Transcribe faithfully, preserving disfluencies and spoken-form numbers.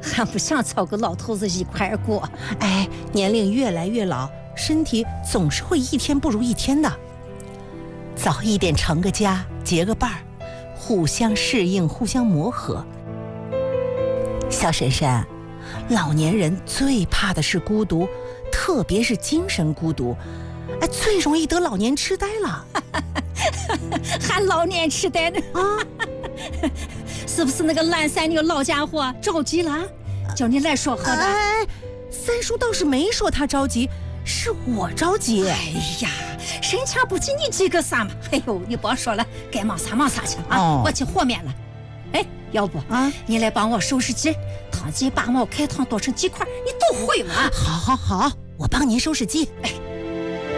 还不想找个老头子一块儿过。 哎，年龄越来越老，身体总是会一天不如一天的。早一点成个家，结个伴儿，互相适应，互相磨合。小婶婶，老年人最怕的是孤独，特别是精神孤独，哎，最容易得老年痴呆了。 还老年痴呆呢？ 啊， 是不是那个蓝山那个老家伙着急了，叫你来说和的？ 哎，三叔倒是没说他着急，是我着急。 哎呀，人家不急你急个啥嘛？哎呦，你别说了，该忙啥忙啥去啊！ 哦、 我去和面了。哎，要不啊，你来帮我收拾鸡，汤鸡、八毛、开汤剁成几块，你都会吗？ 好好好，我帮您收拾鸡。 哎。